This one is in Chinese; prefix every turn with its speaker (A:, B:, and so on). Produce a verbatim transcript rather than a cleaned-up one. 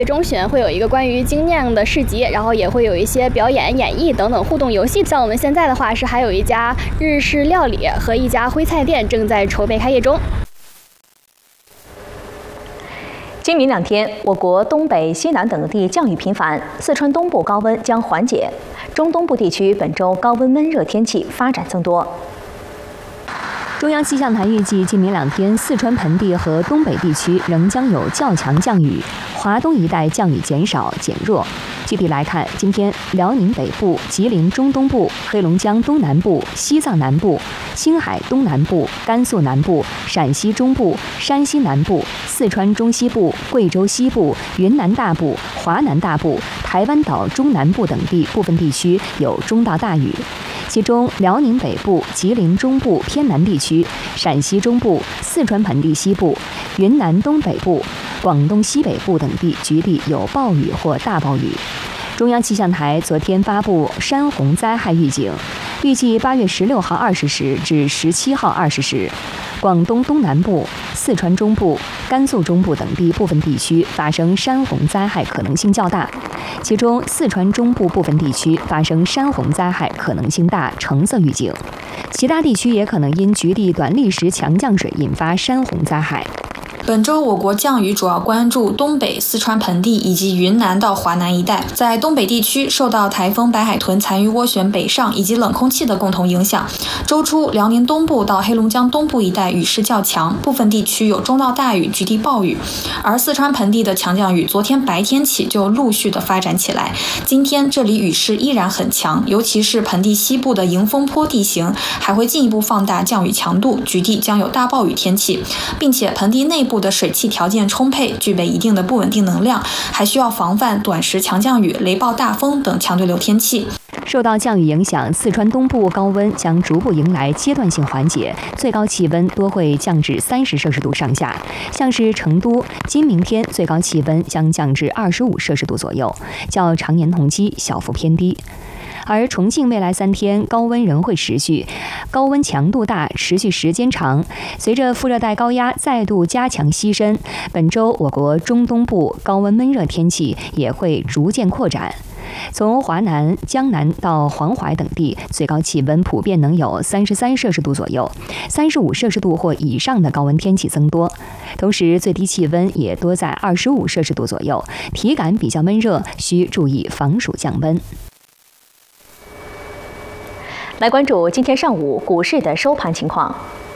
A: 中旬会有一个关于精酿的市集，然后也会有一些表演、演绎等等互动游戏。像我们现在的话是还有一家日式料理和一家徽菜店正在筹备开业中。
B: 今明两天，我国东北、西南等地降雨频繁，四川东部高温将缓解，中东部地区本周高温闷热天气发展增多。
C: 中央气象台预计，今明两天，四川盆地和东北地区仍将有较强降雨，华东一带降雨减少减弱。具体来看，今天辽宁北部、吉林中东部、黑龙江东南部、西藏南部、青海东南部、甘肃南部、陕西中部、山西南部、四川中西部、贵州西部、云南大部、华南大部、台湾岛中南部等地部分地区有中到大雨。其中，辽宁北部、吉林中部偏南地区、陕西中部、四川盆地西部、云南东北部、广东西北部等地局地有暴雨或大暴雨。中央气象台昨天发布山洪灾害预警，预计八月十六号二十时至十七号二十时，广东东南部、四川中部、甘肃中部等地部分地区发生山洪灾害可能性较大。其中，四川中部部分地区发生山洪灾害可能性大，橙色预警；其他地区也可能因局地短历时强降水引发山洪灾害。
D: 本周我国降雨主要关注东北、四川盆地以及云南到华南一带。在东北地区，受到台风白海豚残余涡旋北上以及冷空气的共同影响，周初辽宁东部到黑龙江东部一带雨势较强，部分地区有中到大雨、局地暴雨。而四川盆地的强降雨，昨天白天起就陆续的发展起来。今天这里雨势依然很强，尤其是盆地西部的迎风坡地形，还会进一步放大降雨强度，局地将有大暴雨天气，并且盆地内部的水汽条件充沛，具备一定的不稳定能量，还需要防范短时强降雨、雷暴大风等强对流天气。
C: 受到降雨影响，四川东部高温将逐步迎来阶段性缓解，最高气温多会降至三十摄氏度上下。像是成都，今明天最高气温将降至二十五摄氏度左右，较常年同期小幅偏低。而重庆未来三天高温仍会持续，高温强度大，持续时间长。随着副热带高压再度加强西伸，本周我国中东部高温闷热天气也会逐渐扩展。从华南、江南到黄淮等地，最高气温普遍能有三十三摄氏度左右，三十五摄氏度或以上的高温天气增多。同时，最低气温也多在二十五摄氏度左右，体感比较闷热，需注意防暑降温。
B: 来关注今天上午股市的收盘情况。